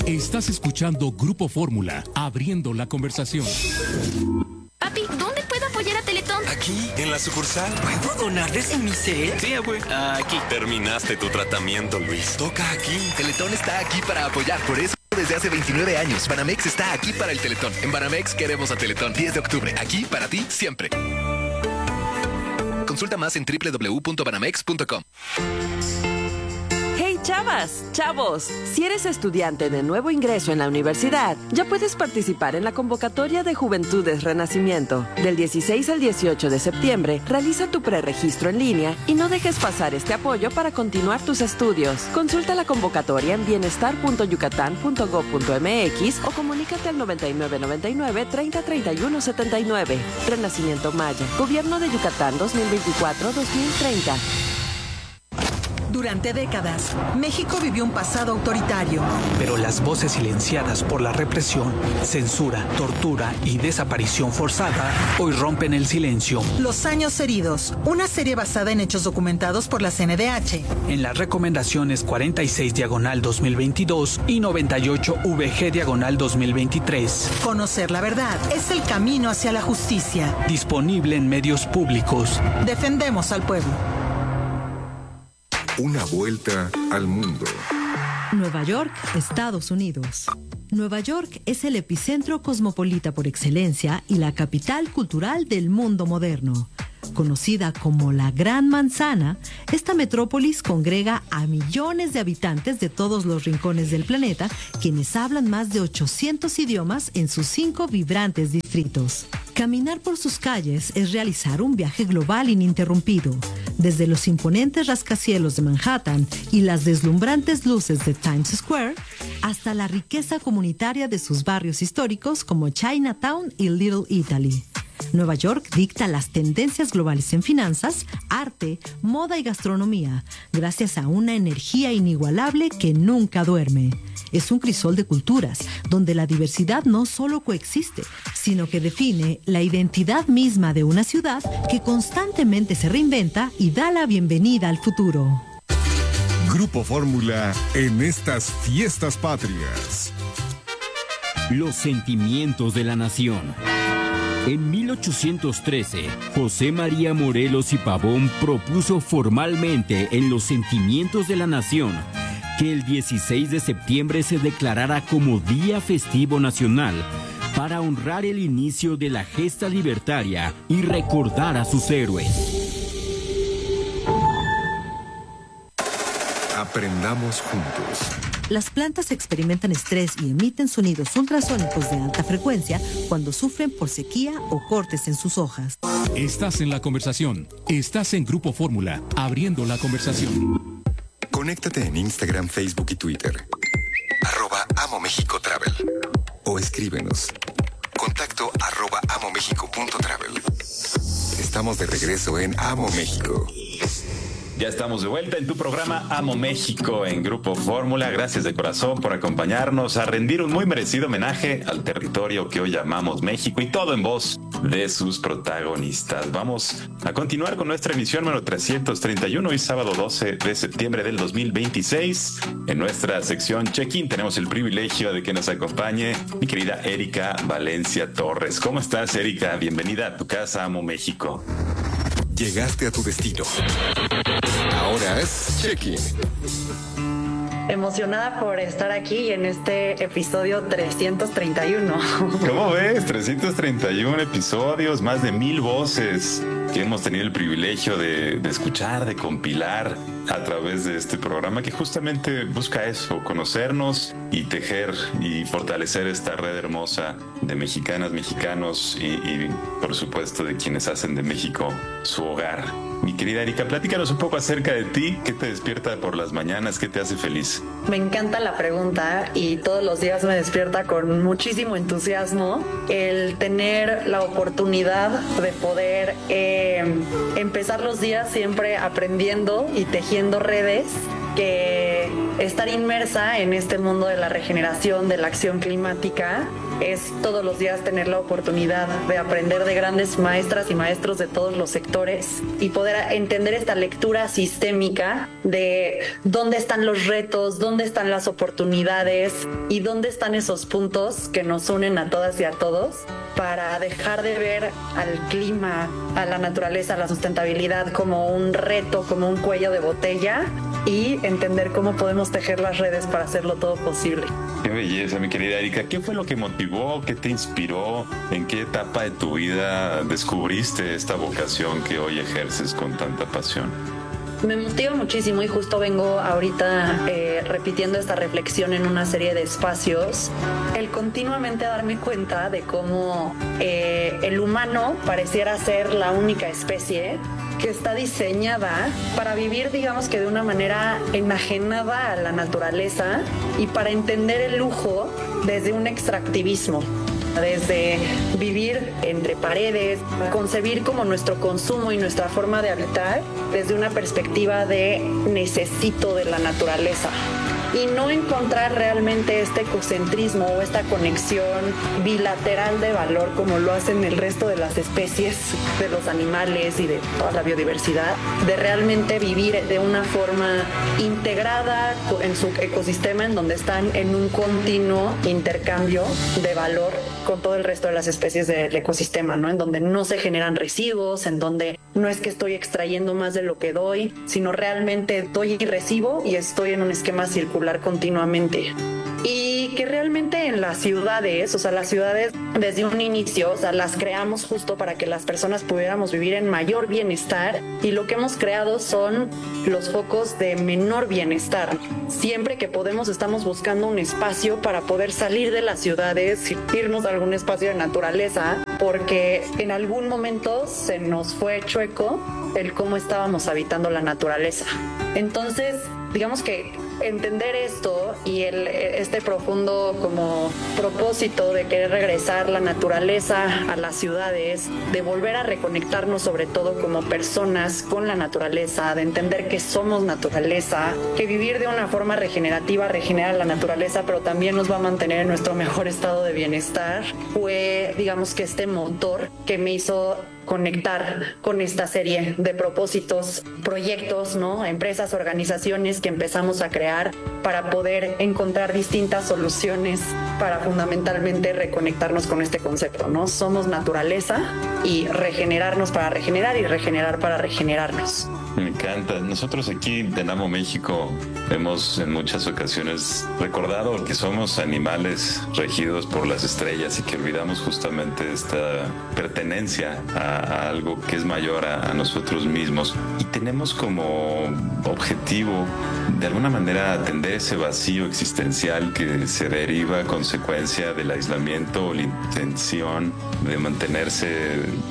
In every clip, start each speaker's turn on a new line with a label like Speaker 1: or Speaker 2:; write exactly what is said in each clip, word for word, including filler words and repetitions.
Speaker 1: Estás escuchando Grupo Fórmula, abriendo la conversación.
Speaker 2: Papi, ¿dónde puedo apoyar a Teletón?
Speaker 3: Aquí, en la sucursal.
Speaker 4: ¿Puedo donarles en mi set?
Speaker 3: Sí, abue.
Speaker 4: Aquí.
Speaker 3: Terminaste tu tratamiento, Luis. Toca aquí.
Speaker 5: Teletón está aquí para apoyar, por eso desde hace veintinueve años, Banamex está aquí para el Teletón. En Banamex queremos a Teletón. diez de octubre, aquí para ti siempre. Consulta más en doble u doble u doble u punto banamex punto com.
Speaker 6: ¡Hey, chavas! ¡Chavos! Si eres estudiante de nuevo ingreso en la universidad, ya puedes participar en la convocatoria de Juventudes Renacimiento. Del dieciséis al dieciocho de septiembre, realiza tu preregistro en línea y no dejes pasar este apoyo para continuar tus estudios. Consulta la convocatoria en bienestar punto yucatán punto gob punto mx o comunícate al noventa y nueve noventa y nueve treinta treinta y uno setenta y nueve. Renacimiento Maya. Gobierno de Yucatán dos mil veinticuatro a dos mil treinta.
Speaker 7: Durante décadas, México vivió un pasado autoritario.
Speaker 8: Pero las voces silenciadas por la represión, censura, tortura y desaparición forzada hoy rompen el silencio.
Speaker 7: Los años heridos, una serie basada en hechos documentados por la C N D H.
Speaker 8: En las recomendaciones cuarenta y seis diagonal dos mil veintidós y noventa y ocho V G diagonal dos mil veintitrés.
Speaker 7: Conocer la verdad es el camino hacia la justicia.
Speaker 8: Disponible en medios públicos.
Speaker 7: Defendemos al pueblo.
Speaker 9: Una vuelta al mundo.
Speaker 10: Nueva York, Estados Unidos. Nueva York es el epicentro cosmopolita por excelencia y la capital cultural del mundo moderno. Conocida como la Gran Manzana, esta metrópolis congrega a millones de habitantes de todos los rincones del planeta, quienes hablan más de ochocientos idiomas en sus cinco vibrantes distritos. Caminar por sus calles es realizar un viaje global ininterrumpido. Desde los imponentes rascacielos de Manhattan y las deslumbrantes luces de Times Square, hasta la riqueza comunitaria de sus barrios históricos como Chinatown y Little Italy. Nueva York dicta las tendencias globales en finanzas, arte, moda y gastronomía, gracias a una energía inigualable que nunca duerme. Es un crisol de culturas, donde la diversidad no solo coexiste, sino que define la identidad misma de una ciudad que constantemente se reinventa y da la bienvenida al futuro.
Speaker 9: Grupo Fórmula en estas fiestas patrias.
Speaker 1: Los sentimientos de la nación. En mil ochocientos trece, José María Morelos y Pavón propuso formalmente en los Sentimientos de la Nación que el dieciséis de septiembre se declarara como Día Festivo Nacional para honrar el inicio de la gesta libertaria y recordar a sus héroes.
Speaker 9: Aprendamos juntos.
Speaker 10: Las plantas experimentan estrés y emiten sonidos ultrasónicos de alta frecuencia cuando sufren por sequía o cortes en sus hojas.
Speaker 1: Estás en la conversación. Estás en Grupo Fórmula, abriendo la conversación.
Speaker 9: Conéctate en Instagram, Facebook y Twitter. Arroba Amo México Travel. O escríbenos. Contacto arroba amomexico punto travel. Estamos de regreso en Amo México.
Speaker 11: Ya estamos de vuelta en tu programa Amo México en Grupo Fórmula. Gracias de corazón por acompañarnos a rendir un muy merecido homenaje al territorio que hoy llamamos México y todo en voz de sus protagonistas. Vamos a continuar con nuestra emisión número trescientos treinta y uno, hoy sábado doce de septiembre del dos mil veintiséis. En nuestra sección Check-in tenemos el privilegio de que nos acompañe mi querida Erika Valencia Torres. ¿Cómo estás, Erika? Bienvenida a tu casa, Amo México.
Speaker 9: Llegaste a tu destino. Ahora es Check-in.
Speaker 12: Emocionada por estar aquí en este episodio trescientos treinta y uno.
Speaker 11: ¿Cómo ves? trescientos treinta y uno episodios, más de mil voces que hemos tenido el privilegio de, de escuchar, de compilar a través de este programa que justamente busca eso, conocernos y tejer y fortalecer esta red hermosa de mexicanas, mexicanos y, y por supuesto de quienes hacen de México su hogar. Mi querida Erika, platícanos un poco acerca de ti. ¿Qué te despierta por las mañanas? ¿Qué te hace feliz?
Speaker 12: Me encanta la pregunta y todos los días me despierta con muchísimo entusiasmo el tener la oportunidad de poder eh, empezar los días siempre aprendiendo y tejiendo redes que estar inmersa en este mundo de la regeneración, de la acción climática, es todos los días tener la oportunidad de aprender de grandes maestras y maestros de todos los sectores y poder entender esta lectura sistémica de dónde están los retos, dónde están las oportunidades y dónde están esos puntos que nos unen a todas y a todos, para dejar de ver al clima, a la naturaleza, a la sustentabilidad como un reto, como un cuello de botella, y entender cómo podemos tejer las redes para hacerlo todo posible.
Speaker 11: Qué belleza, mi querida Erika. ¿Qué fue lo que motivó? ¿Qué te inspiró? ¿En qué etapa de tu vida descubriste esta vocación que hoy ejerces con tanta pasión?
Speaker 12: Me motiva muchísimo y justo vengo ahorita eh, repitiendo esta reflexión en una serie de espacios, el continuamente darme cuenta de cómo eh, el humano pareciera ser la única especie que está diseñada para vivir, digamos que de una manera enajenada a la naturaleza y para entender el lujo desde un extractivismo. Desde vivir entre paredes, concebir como nuestro consumo y nuestra forma de habitar desde una perspectiva de necesito de la naturaleza. Y no encontrar realmente este ecocentrismo o esta conexión bilateral de valor como lo hacen el resto de las especies, de los animales y de toda la biodiversidad, de realmente vivir de una forma integrada en su ecosistema, en donde están en un continuo intercambio de valor con todo el resto de las especies del ecosistema, ¿no? En donde no se generan residuos, en donde no es que estoy extrayendo más de lo que doy, sino realmente doy y recibo y estoy en un esquema circular continuamente. Y que realmente en las ciudades, o sea, las ciudades desde un inicio, o sea, las creamos justo para que las personas pudiéramos vivir en mayor bienestar, y lo que hemos creado son los focos de menor bienestar. Siempre que podemos estamos buscando un espacio para poder salir de las ciudades, irnos a algún espacio de naturaleza, porque en algún momento se nos fue chueco el cómo estábamos habitando la naturaleza. Entonces, digamos que entender esto y el, este profundo como propósito de querer regresar la naturaleza a las ciudades, de volver a reconectarnos sobre todo como personas con la naturaleza, de entender que somos naturaleza, que vivir de una forma regenerativa regenera la naturaleza, pero también nos va a mantener en nuestro mejor estado de bienestar, fue, digamos que este motor que me hizo conectar con esta serie de propósitos, proyectos, ¿no? Empresas, organizaciones que empezamos a crear para poder encontrar distintas soluciones para fundamentalmente reconectarnos con este concepto, ¿no? Somos naturaleza y regenerarnos para regenerar y regenerar para regenerarnos.
Speaker 11: Me encanta. Nosotros aquí en Amo México hemos en muchas ocasiones recordado que somos animales regidos por las estrellas y que olvidamos justamente esta pertenencia a, a algo que es mayor a, a nosotros mismos. Y tenemos como objetivo, de alguna manera, atender ese vacío existencial que se deriva a consecuencia del aislamiento o la intención de mantenerse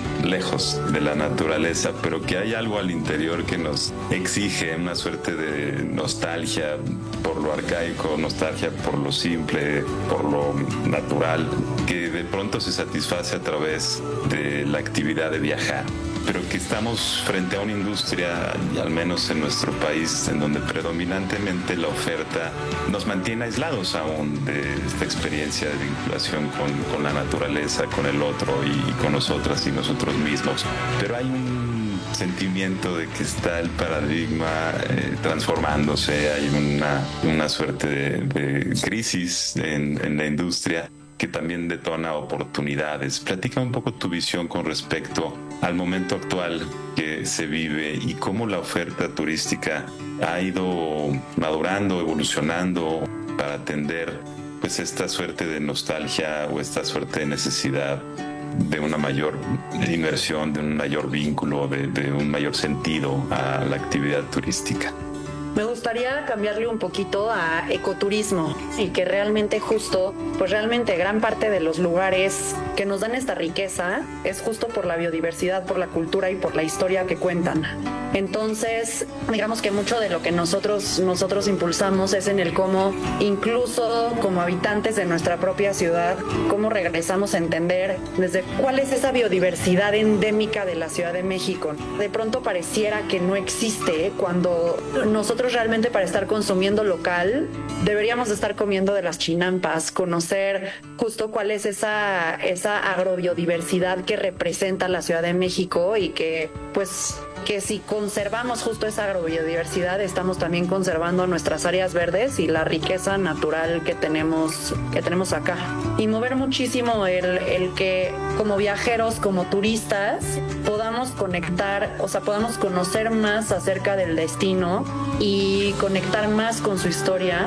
Speaker 11: lejos de la naturaleza, pero que hay algo al interior que nos exige una suerte de nostalgia por lo arcaico, nostalgia por lo simple, por lo natural, que de pronto se satisface a través de la actividad de viajar, pero que estamos frente a una industria, al menos en nuestro país, en donde predominantemente la oferta nos mantiene aislados aún de esta experiencia de vinculación con, con la naturaleza, con el otro y, y con nosotras y nosotros mismos. Pero hay un sentimiento de que está el paradigma eh, transformándose, hay una, una suerte de, de crisis en, en la industria que también detona oportunidades. Platica un poco tu visión con respecto al momento actual que se vive y cómo la oferta turística ha ido madurando, evolucionando para atender pues esta suerte de nostalgia o esta suerte de necesidad de una mayor inversión, de un mayor vínculo, de, de un mayor sentido a la actividad turística.
Speaker 12: Me gustaría cambiarle un poquito a ecoturismo y que realmente justo, pues realmente gran parte de los lugares que nos dan esta riqueza es justo por la biodiversidad, por la cultura y por la historia que cuentan. Entonces, digamos que mucho de lo que nosotros, nosotros impulsamos es en el cómo, incluso como habitantes de nuestra propia ciudad, cómo regresamos a entender desde cuál es esa biodiversidad endémica de la Ciudad de México. De pronto pareciera que no existe, cuando nosotros realmente, para estar consumiendo local, deberíamos estar comiendo de las chinampas, conocer justo cuál es esa, esa agrobiodiversidad que representa la Ciudad de México, y que pues que si conservamos justo esa agrobiodiversidad, estamos también conservando nuestras áreas verdes y la riqueza natural que tenemos, que tenemos acá. Y mover muchísimo el, el que como viajeros, como turistas, podamos conectar, o sea, podamos conocer más acerca del destino y conectar más con su historia,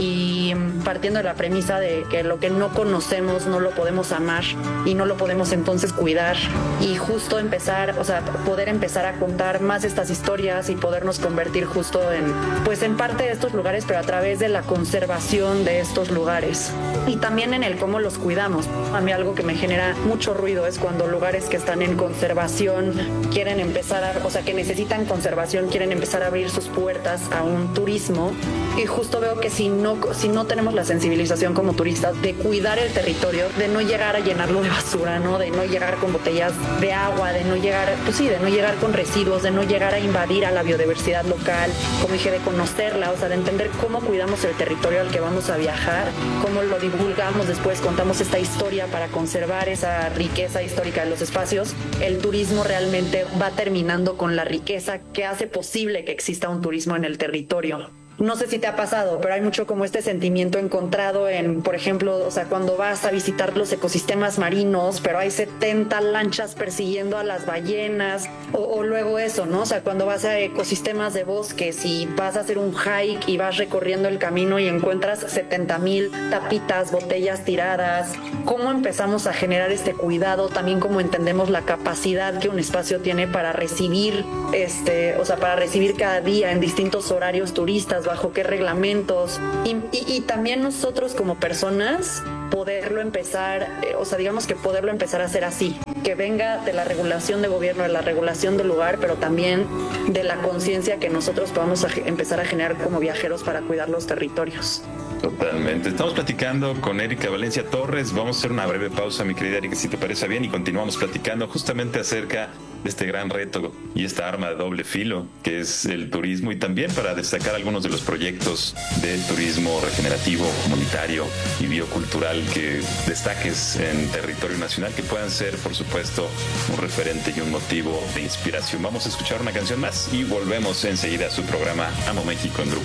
Speaker 12: y partiendo de la premisa de que lo que no conocemos no lo podemos amar y no lo podemos entonces cuidar, y justo empezar, o sea, poder empezar a contar más estas historias y podernos convertir justo en, pues en parte de estos lugares, pero a través de la conservación de estos lugares, y también en el cómo los cuidamos. A mí algo que me genera mucho ruido es cuando lugares que están en conservación quieren empezar a, o sea, que necesitan conservación, quieren empezar a abrir sus puertas a un turismo, y justo veo que si no, si no tenemos la sensibilización como turistas de cuidar el territorio, de no llegar a llenarlo de basura, ¿no? De no llegar con botellas de agua, de no llegar, pues sí, de no llegar con residuos, de no llegar a invadir a la biodiversidad local, como dije, de conocerla, o sea, de entender cómo cuidamos el territorio al que vamos a viajar, cómo lo divulgamos después, contamos esta historia para conservar esa riqueza histórica de los espacios. El turismo realmente va terminando con la riqueza que hace posible que exista un turismo en el territorio. No sé si te ha pasado, pero hay mucho como este sentimiento encontrado en, por ejemplo, o sea, cuando vas a visitar los ecosistemas marinos, pero hay setenta lanchas persiguiendo a las ballenas, o, o luego eso, ¿no? O sea, cuando vas a ecosistemas de bosques y vas a hacer un hike y vas recorriendo el camino y encuentras setenta mil tapitas, botellas tiradas. ¿Cómo empezamos a generar este cuidado? También cómo entendemos la capacidad que un espacio tiene para recibir, este, o sea, para recibir cada día en distintos horarios turistas, bajo qué reglamentos, y, y, y también nosotros como personas poderlo empezar, eh, o sea, digamos que poderlo empezar a hacer así, que venga de la regulación de gobierno, de la regulación del lugar, pero también de la conciencia que nosotros podamos a, empezar a generar como viajeros para cuidar los territorios.
Speaker 11: Totalmente. Estamos platicando con Erika Valencia Torres. Vamos a hacer una breve pausa, mi querida Erika, si te parece bien, y continuamos platicando justamente acerca de este gran reto y esta arma de doble filo que es el turismo, y también para destacar algunos de los proyectos de turismo regenerativo, comunitario y biocultural que destaques en territorio nacional, que puedan ser, por supuesto, un referente y un motivo de inspiración. Vamos a escuchar una canción más y volvemos enseguida a su programa Amo México en Grupo